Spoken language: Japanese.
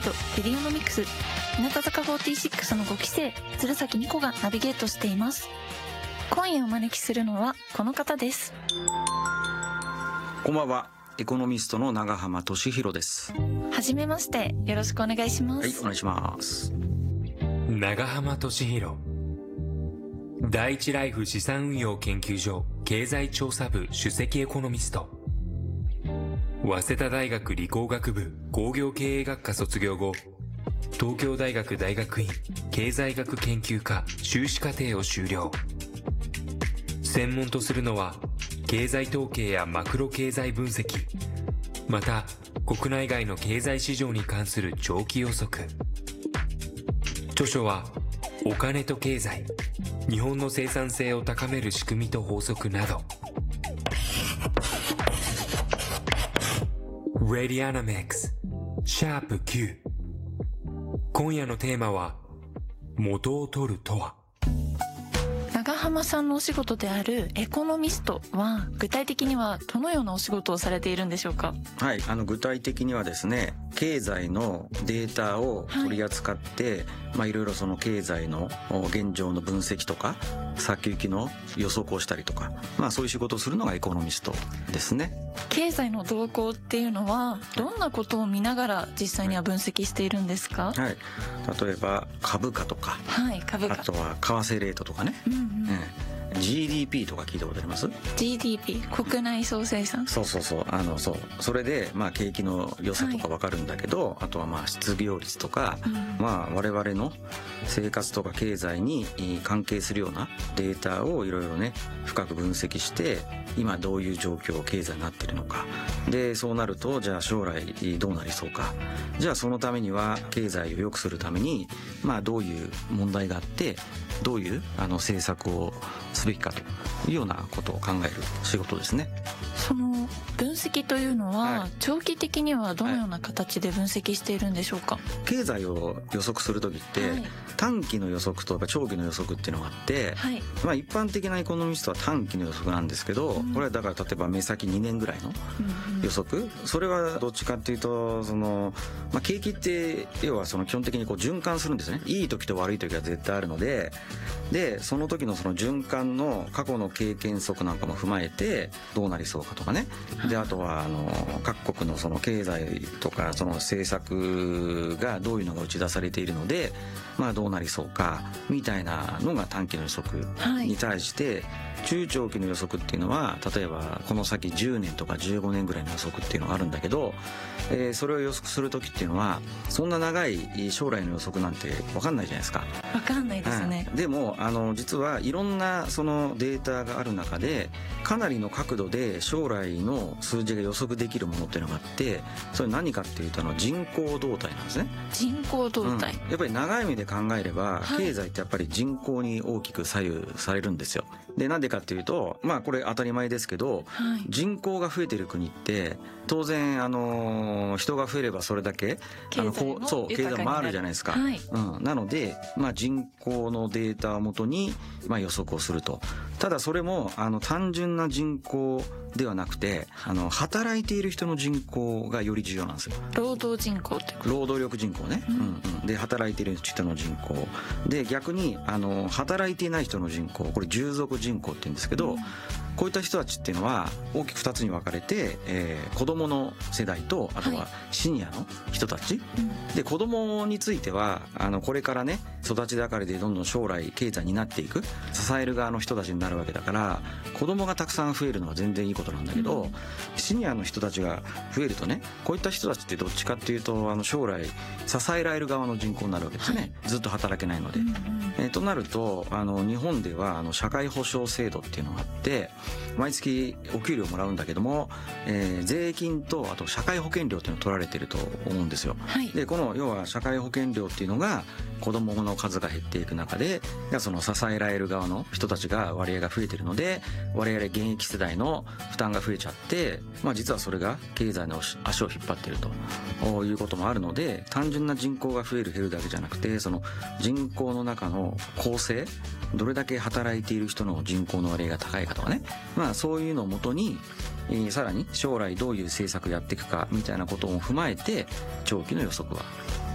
トビデオノミクス、日向坂46の5期生鶴崎美子がナビゲートしています。今夜お招きするのはこの方です。 こんばんは、エコノミストの長浜俊弘です。 はじめまして、よろしくお願いします。 はい、お願いします。 長浜俊弘、第一ライフ資産運用研究所経済調査部首席エコノミスト、早稲田大学理工学部工業経営学科卒業後、東京大学大学院経済学研究科修士課程を修了。専門とするのは経済統計やマクロ経済分析、また国内外の経済市場に関する長期予測。著書はお金と経済、日本の生産性を高める仕組みと法則など。レディアナミックスシャープ Q。 今夜のテーマは元を取るとは。 長浜さんのお仕事であるエコノミストは具体的にはどのようなお仕事をされているんでしょうか？ はい、具体的にはですね、経済のデータを取り扱って、いろいろその経済の現状の分析とか先行きの予測をしたりとか、そういう仕事をするのがエコノミストですね。 経済の動向っていうのはどんなことを見ながら実際には分析しているんですか？ はい、例えば株価とか、 株価、 あとは為替レートとかね、GDP とか聞いたことあります？ GDP、 国内総生産。 そうそれで景気の良さとか分かるんだけど、あとは失業率とか、我々の生活とか経済に関係するようなデータをいろいろね深く分析して、今どういう状況経済になってるのかで、そうなるとじゃあ将来どうなりそうか、じゃあそのためには経済を良くするためにどういう問題があって、どういう政策をすべきかというようなことを考える仕事ですね。 その分析というのは、長期的にはどのような形で分析しているんでしょうか？ 経済を予測するときって、短期の予測と長期の予測っていうのがあって、一般的なエコノミストは短期の予測なんですけど、これはだから例えば目先2年ぐらいの予測、それはどっちかっていうと景気って要は基本的に循環するんですね。いい時と悪い時が絶対あるので、その時の循環の過去の経験則なんかも踏まえてどうなりそうかとかね、であとは各国の経済とか政策がどういうのが打ち出されているので、どうなりそうかみたいなのが短期の予測に対して、中長期の予測っていうのは例えばこの先10年とか15年ぐらいの予測っていうのがあるんだけど、それを予測する時っていうのはそんな長い将来の予測なんて分かんないじゃないですか。 分かんないですね。 でも実はいろんなデータがある中で、かなりの角度で将来の数字が予測できるものっていうのがあって、それ何かっていうと人口動態なんですね。 人口動態、 やっぱり長い目で考えれば、経済ってやっぱり人口に大きく左右されるんですよ。でなんでかっていうと、これ当たり前ですけど、人口が増えてる国って当然人が増えればそれだけ経済も回るじゃないですか。なので、人口のデータをもとに予測をすると。ただそれも単純な人口ではなくて、働いている人の人口がより重要なんですよ。 労働人口ってこと？労働力人口ね、で働いている人の人口で、逆に働いていない人の人口、これ従属人口って言うんですけど、こういった人たちっていうのは大きく2つに分かれて、子供の世代と、あとはシニアの人たち、で子供についてはこれからね育ち盛りでどんどん将来経済になっていく支える側の人たちになるわけだから、子供がたくさん増えるのは全然いいことなんだけど、シニアの人たちが増えるとね、こういった人たちってどっちかっていうと将来支えられる側の人口になるわけですね。ずっと働けないので、となると日本では社会保障制度っていうのがあって、毎月お給料もらうんだけども、税金とあと社会保険料っていうのを取られてると思うんですよ。でこの要は社会保険料っていうのが子供の数が減っていく中で、支えられる側の人たちが割合が増えてるので、我々現役世代の負担が増えちゃって、実はそれが経済の足を引っ張ってるということもあるので、単純な人口が増える減るだけじゃなくて、人口の中の構成、どれだけ働いている人の人口の割合が高いかとかね、そういうのをもとにさらに将来どういう政策やっていくかみたいなことを踏まえて長期の予測は